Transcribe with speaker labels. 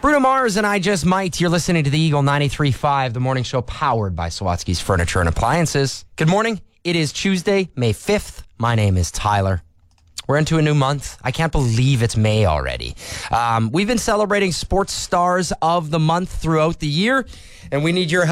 Speaker 1: Bruno Mars and I Just Might. You're listening to the Eagle 93.5, the morning show powered by Sawatsky's Furniture and Appliances. Good morning. It is Tuesday, May 5th. My name is Tyler. We're into a new month. I can't believe it's May already. We've been celebrating sports stars of the month throughout the year, and we need your help.